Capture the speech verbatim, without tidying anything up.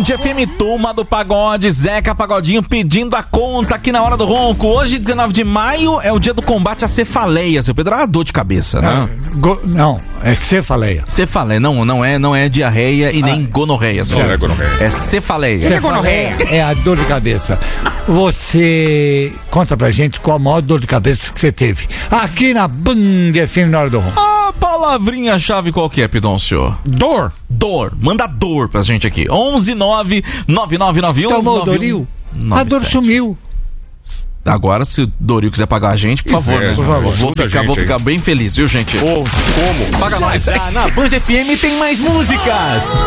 F M, turma do pagode, Zeca Pagodinho pedindo a conta aqui na Hora do Ronco. Hoje, dezenove de maio, é o dia do combate à cefaleia, seu Pedro. É uma dor de cabeça, né? É, go, não, é cefaleia. Cefaleia, não, não é, não é diarreia e ah, nem gonorreia. Não é gonorreia. É cefaleia. Cefaleia é a dor de cabeça. Você conta pra gente qual a maior dor de cabeça que você teve aqui na Band F M na Hora do Ronco. A palavrinha-chave qual que é, Pidoncio? Dor. Dor. Manda dor pra gente aqui. onze nove nove nove nove um. Tomou o Doril? A dor sumiu. Agora, se o Doril quiser pagar a gente, por favor, né? Por favor. Vou ficar, vou ficar bem feliz, viu, gente? Oh, como? Paga já, nós. Já, na Band F M tem mais músicas.